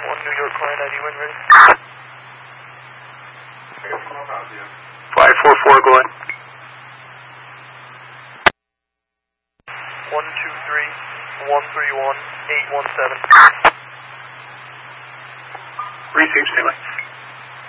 New York client ID when ready. 544, go ahead. 123-131-817. Receive, stand by.